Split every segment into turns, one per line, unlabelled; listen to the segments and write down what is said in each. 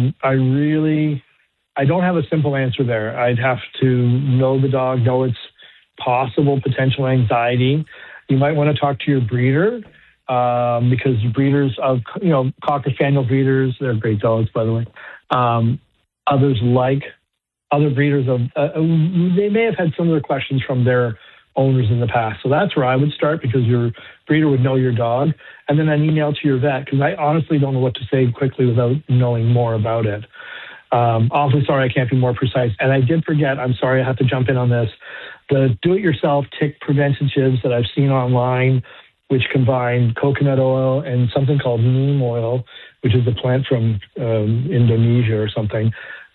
I don't have a simple answer there. I'd have to know the dog, know its possible potential anxiety. You might want to talk to your breeder, because breeders of, Cocker Spaniel breeders, they're great dogs, by the way. Other breeders of, they may have had similar questions from their owners in the past. So that's where I would start, because your breeder would know your dog. And then an email to your vet, because I honestly don't know what to say quickly without knowing more about it. Awfully sorry I can't be more precise. And I did forget, I'm sorry I have to jump in on this, the do-it-yourself tick preventatives that I've seen online, which combine coconut oil and something called neem oil, which is a plant from Indonesia or something,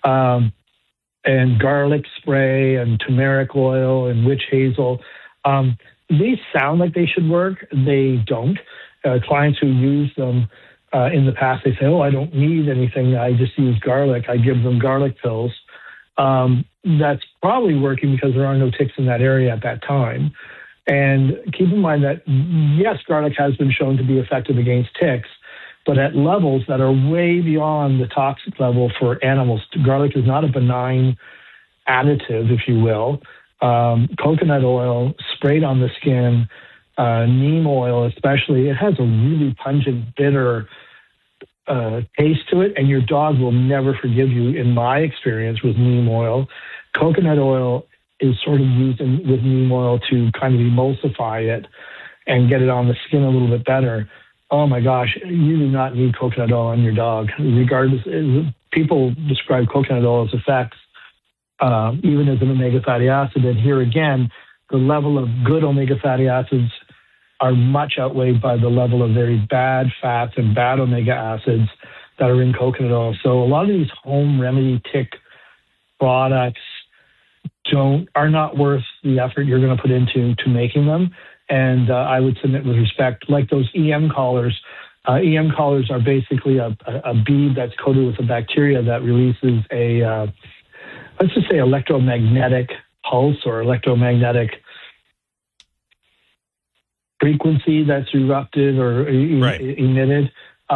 and garlic spray and turmeric oil and witch hazel. These sound like they should work. They don't. Clients who use them in the past, they say, oh, I don't need anything. I just use garlic. I give them garlic pills. That's probably working because there are no ticks in that area at that time. And keep in mind that, yes, garlic has been shown to be effective against ticks, but at levels that are way beyond the toxic level for animals. Garlic is not a benign additive, if you will. Coconut oil sprayed on the skin, neem oil especially, it has a really pungent, bitter taste to it, and your dog will never forgive you, in my experience, with neem oil. Coconut oil is sort of used with neem oil to kind of emulsify it and get it on the skin a little bit better. Oh my gosh, you do not need coconut oil on your dog. Regardless, people describe coconut oil's effects even as an omega fatty acid. And here again, the level of good omega fatty acids are much outweighed by the level of very bad fats and bad omega acids that are in coconut oil. So a lot of these home remedy tick products are not worth the effort you're going to put into making them. And I would submit with respect, like those EM collars. EM collars are basically a bead that's coated with a bacteria that releases let's just say electromagnetic pulse or electromagnetic frequency that's erupted or emitted.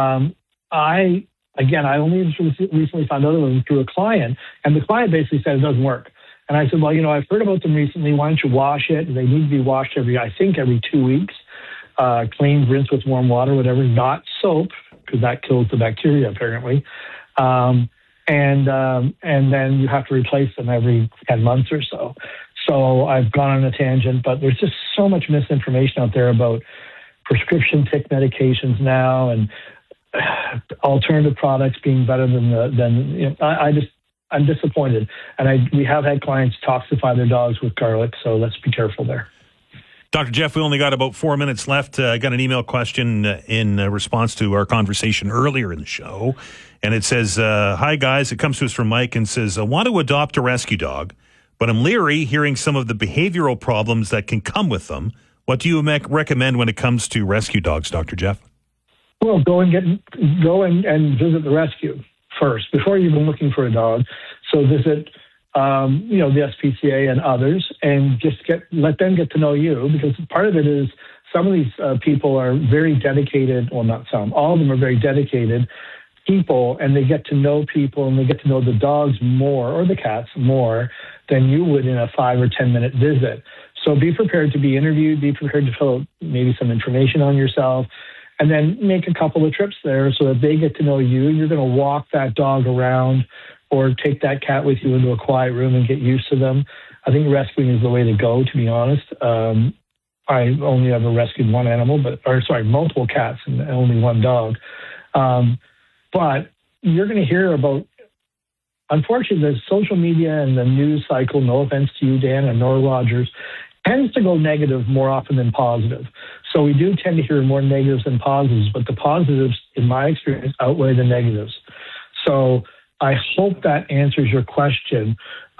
I only recently found out of them through a client, and the client basically said it doesn't work. And I said, well, I've heard about them recently. Why don't you wash it? They need to be washed every 2 weeks. Cleaned, rinse with warm water, whatever, not soap, because that kills the bacteria apparently. And then you have to replace them every 10 months or so. So I've gone on a tangent, but there's just so much misinformation out there about prescription tick medications now and alternative products being better than I'm disappointed. And we have had clients toxify their dogs with garlic, so let's be careful there.
Dr. Jeff, we only got about 4 minutes left. I got an email question in response to our conversation earlier in the show. And it says, hi, guys. It comes to us from Mike and says, I want to adopt a rescue dog, but I'm leery hearing some of the behavioral problems that can come with them. What do you recommend when it comes to rescue dogs, Dr. Jeff?
Well, go and visit the rescue first before you're even looking for a dog. So visit, the SPCA and others, and just let them get to know you, because part of it is some of these people are very dedicated. Well, not some. All of them are very dedicated people, and they get to know people, and they get to know the dogs more, or the cats more, than you would in a 5 or 10 minute visit. So be prepared to be interviewed. Be prepared to fill out maybe some information on yourself, and then make a couple of trips there so that they get to know you. You're going to walk that dog around or take that cat with you into a quiet room and get used to them. I think rescuing is the way to go, to be honest. I only ever rescued multiple cats and only one dog. But you're going to hear about, unfortunately, the social media and the news cycle, no offense to you, Dan, and Nora Rogers, tends to go negative more often than positive. So we do tend to hear more negatives than positives, but the positives, in my experience, outweigh the negatives. So I hope that answers your question.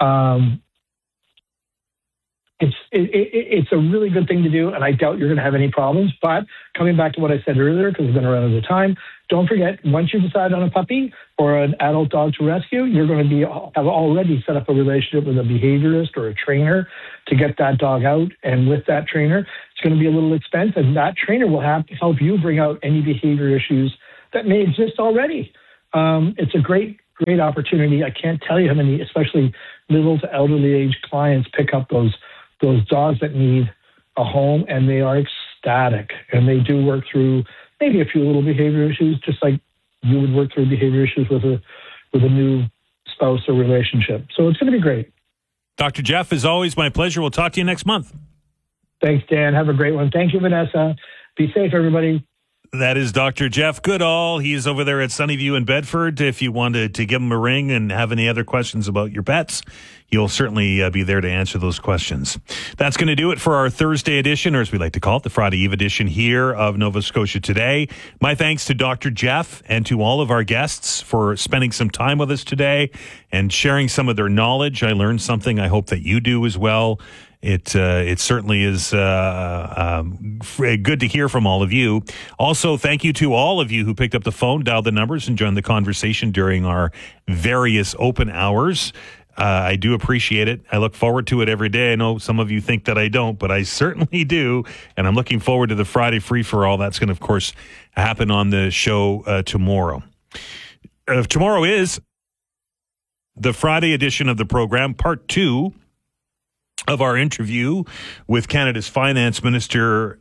It's a really good thing to do, and I doubt you're going to have any problems. But coming back to what I said earlier, because we're going to run out of time, don't forget, once you decide on a puppy or an adult dog to rescue, you're going to have already set up a relationship with a behaviorist or a trainer to get that dog out. And with that trainer, it's going to be a little expensive. That trainer will have to help you bring out any behavior issues that may exist already. It's a great great opportunity. I can't tell you how many, especially middle to elderly age clients, pick up those dogs that need a home, and they are ecstatic. And they do work through maybe a few little behavior issues, just like you would work through behavior issues with a new spouse or relationship. So it's going to be great.
Dr. Jeff, as always, my pleasure. We'll talk to you next month.
Thanks, Dan. Have a great one. Thank you, Vanessa. Be safe, everybody.
That is Dr. Jeff Goodall. He's over there at Sunnyview in Bedford. If you wanted to give him a ring and have any other questions about your pets, he'll certainly be there to answer those questions. That's going to do it for our Thursday edition, or as we like to call it, the Friday Eve edition here of Nova Scotia Today. My thanks to Dr. Jeff and to all of our guests for spending some time with us today and sharing some of their knowledge. I learned something. I hope that you do as well. It certainly is good to hear from all of you. Also, thank you to all of you who picked up the phone, dialed the numbers, and joined the conversation during our various open hours. I do appreciate it. I look forward to it every day. I know some of you think that I don't, but I certainly do. And I'm looking forward to the Friday free-for-all. That's going to, of course, happen on the show tomorrow. Tomorrow is the Friday edition of the program, part 2 of our interview with Canada's Finance Minister,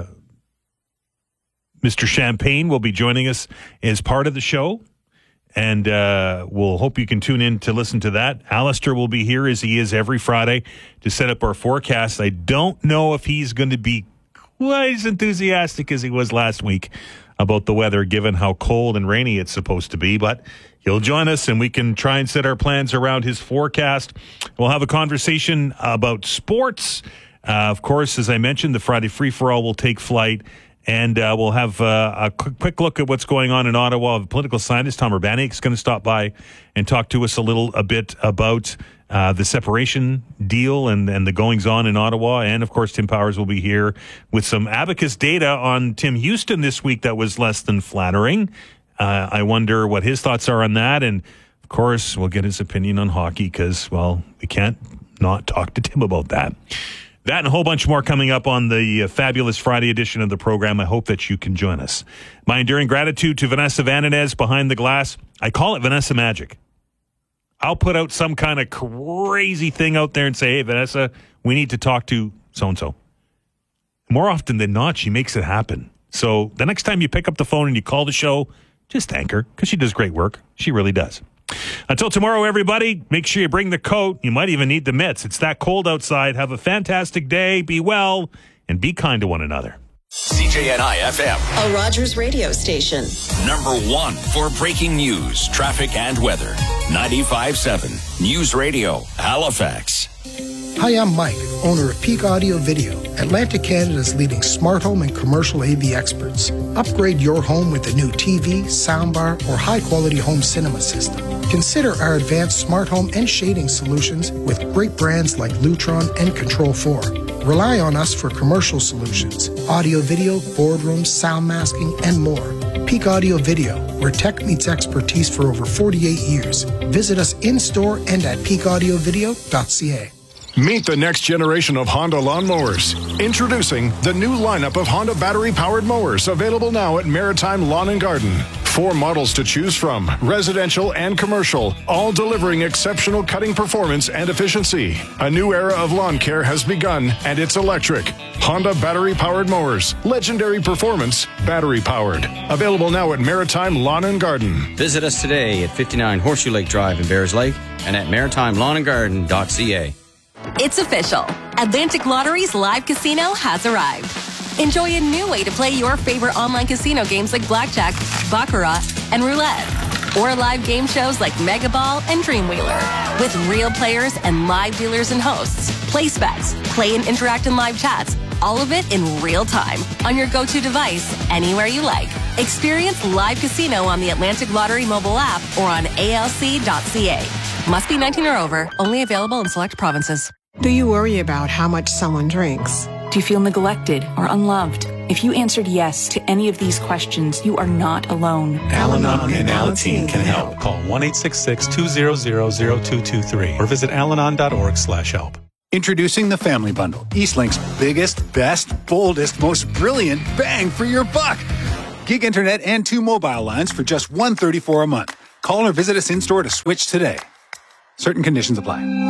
Mr. Champagne will be joining us as part of the show. And we'll hope you can tune in to listen to that. Alistair will be here as he is every Friday to set up our forecast. I don't know if he's going to be quite as enthusiastic as he was last week about the weather, given how cold and rainy it's supposed to be, but he'll join us and we can try and set our plans around his forecast. We'll have a conversation about sports. Of course, as I mentioned, the Friday Free-for-All will take flight, and we'll have a quick look at what's going on in Ottawa. The political scientist Tom Urbaniak is going to stop by and talk to us a bit about the separation deal and the goings-on in Ottawa. And, of course, Tim Powers will be here with some abacus data on Tim Houston this week that was less than flattering. I wonder what his thoughts are on that. And, of course, we'll get his opinion on hockey because, well, we can't not talk to Tim about that. That and a whole bunch more coming up on the fabulous Friday edition of the program. I hope that you can join us. My enduring gratitude to Vanessa Vananez behind the glass. I call it Vanessa Magic. I'll put out some kind of crazy thing out there and say, hey, Vanessa, we need to talk to so-and-so. More often than not, she makes it happen. So the next time you pick up the phone and you call the show, just thank her because she does great work. She really does. Until tomorrow, everybody, make sure you bring the coat. You might even need the mitts. It's that cold outside. Have a fantastic day. Be well and be kind to one another.
CJNI FM,
a Rogers radio station.
#1 for breaking news, traffic, and weather. 95.7 News Radio, Halifax.
Hi, I'm Mike, owner of Peak Audio Video, Atlantic Canada's leading smart home and commercial AV experts. Upgrade your home with a new TV, soundbar, or high-quality home cinema system. Consider our advanced smart home and shading solutions with great brands like Lutron and Control4. Rely on us for commercial solutions, audio, video, boardrooms, sound masking, and more. Peak Audio Video, where tech meets expertise for over 48 years. Visit us in-store and at peakaudiovideo.ca.
Meet the next generation of Honda lawnmowers. Introducing the new lineup of Honda battery-powered mowers, available now at Maritime Lawn and Garden. 4 models to choose from, residential and commercial, all delivering exceptional cutting performance and efficiency. A new era of lawn care has begun, and it's electric. Honda battery-powered mowers. Legendary performance, battery-powered. Available now at Maritime Lawn and Garden.
Visit us today at 59 Horseshoe Lake Drive in Bears Lake and at maritimelawnandgarden.ca.
It's official. Atlantic Lottery's live casino has arrived. Enjoy a new way to play your favorite online casino games like Blackjack, Baccarat, and Roulette. Or live game shows like Mega Ball and Dreamwheeler. With real players and live dealers and hosts. Place bets, play and interact in live chats. All of it in real time on your go-to device, anywhere you like. Experience live casino on the Atlantic Lottery mobile app or on alc.ca. Must be 19 or over. Only available in select provinces.
Do you worry about how much someone drinks?
Do you feel neglected or unloved? If you answered yes to any of these questions, you are not alone.
Al-Anon and Alateen can help. Call 1-866-200-0223 or visit alanon.org/help.
Introducing the Family Bundle, Eastlink's biggest, best, boldest, most brilliant bang for your buck. Gig internet and 2 mobile lines for just $134 a month. Call or visit us in-store to switch today. Certain conditions apply.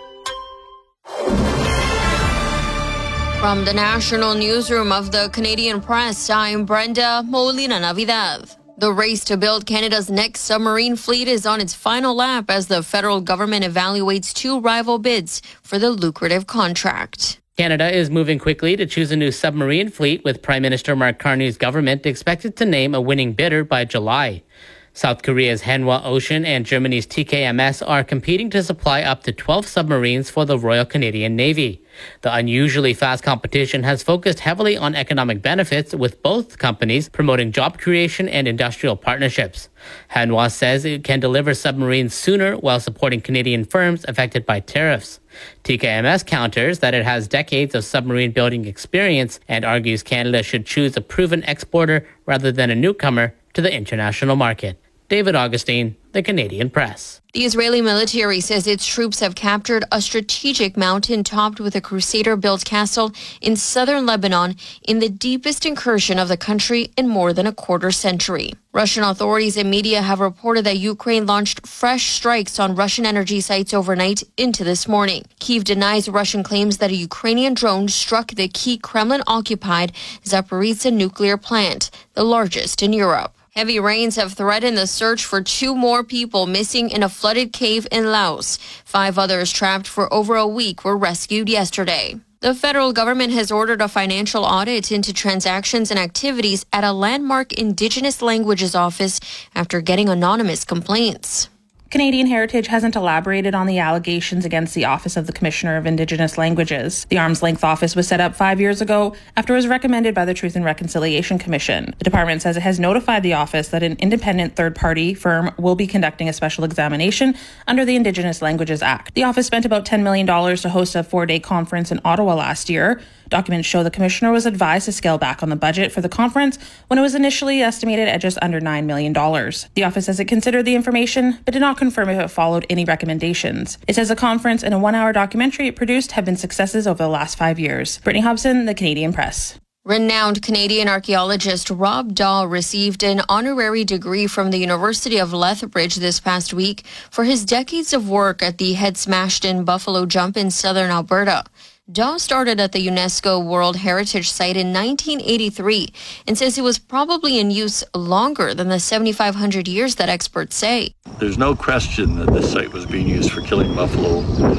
From the National Newsroom of the Canadian Press, I'm Brenda Molina-Navidad. The race to build Canada's next submarine fleet is on its final lap as the federal government evaluates two rival bids for the lucrative contract.
Canada is moving quickly to choose a new submarine fleet, with Prime Minister Mark Carney's government expected to name a winning bidder by July. South Korea's Hanwha Ocean and Germany's TKMS are competing to supply up to 12 submarines for the Royal Canadian Navy. The unusually fast competition has focused heavily on economic benefits, with both companies promoting job creation and industrial partnerships. Hanwha says it can deliver submarines sooner while supporting Canadian firms affected by tariffs. TKMS counters that it has decades of submarine building experience and argues Canada should choose a proven exporter rather than a newcomer to the international market. David Augustine, The Canadian Press.
The Israeli military says its troops have captured a strategic mountain topped with a Crusader-built castle in southern Lebanon in the deepest incursion of the country in more than a quarter century. Russian authorities and media have reported that Ukraine launched fresh strikes on Russian energy sites overnight into this morning. Kyiv denies Russian claims that a Ukrainian drone struck the key Kremlin-occupied Zaporizhzhia nuclear plant, the largest in Europe. Heavy rains have threatened the search for two more people missing in a flooded cave in Laos. 5 others trapped for over a week were rescued yesterday. The federal government has ordered a financial audit into transactions and activities at a landmark Indigenous languages office after getting anonymous complaints.
Canadian Heritage hasn't elaborated on the allegations against the Office of the Commissioner of Indigenous Languages. The arm's length office was set up 5 years ago after it was recommended by the Truth and Reconciliation Commission. The department says it has notified the office that an independent third-party firm will be conducting a special examination under the Indigenous Languages Act. The office spent about $10 million to host a 4-day conference in Ottawa last year. Documents show the commissioner was advised to scale back on the budget for the conference when it was initially estimated at just under $9 million. The office says it considered the information, but did not confirm if it followed any recommendations. It says the conference and a 1-hour documentary it produced have been successes over the last 5 years. Brittany Hobson, The Canadian Press.
Renowned Canadian archaeologist Rob Dahl received an honorary degree from the University of Lethbridge this past week for his decades of work at the Head Smashed In Buffalo Jump in southern Alberta. Dahl started at the UNESCO World Heritage Site in 1983 and says it was probably in use longer than the 7,500 years that experts say.
There's no question that this site was being used for killing buffalo,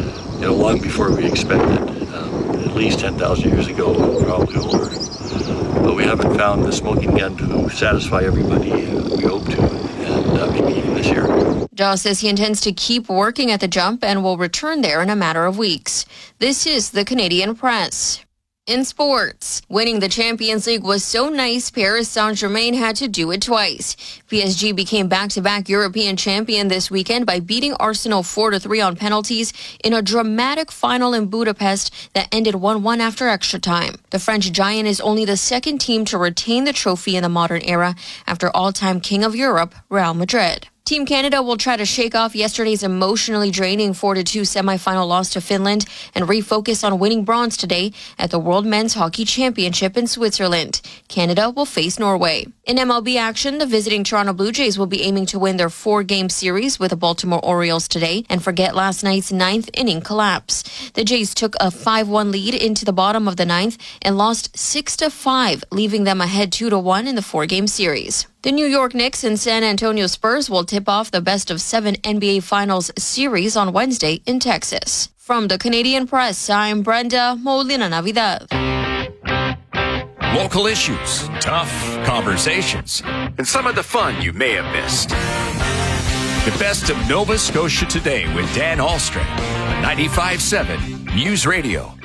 long before we expected, at least 10,000 years ago, probably older. But we haven't found the smoking gun to satisfy everybody. We hope to, and maybe even this year.
Dahl says he intends to keep working at the jump and will return there in a matter of weeks. This is The Canadian Press. In sports, winning the Champions League was so nice, Paris Saint-Germain had to do it twice. PSG became back-to-back European champion this weekend by beating Arsenal 4-3 on penalties in a dramatic final in Budapest that ended 1-1 after extra time. The French giant is only the second team to retain the trophy in the modern era after all-time king of Europe, Real Madrid. Team Canada will try to shake off yesterday's emotionally draining 4-2 semifinal loss to Finland and refocus on winning bronze today at the World Men's Hockey Championship in Switzerland. Canada will face Norway. In MLB action, the visiting Toronto Blue Jays will be aiming to win their 4-game series with the Baltimore Orioles today and forget last night's 9th inning collapse. The Jays took a 5-1 lead into the bottom of the 9th and lost 6-5, leaving them ahead 2-1 in the 4-game series. The New York Knicks and San Antonio Spurs will tip off the best-of-7 NBA Finals series on Wednesday in Texas. From the Canadian Press, I'm Brenda Molina-Navidad.
Local issues, tough conversations, and some of the fun you may have missed. The best of Nova Scotia Today with Dan Ahlstrom on 95.7 News Radio.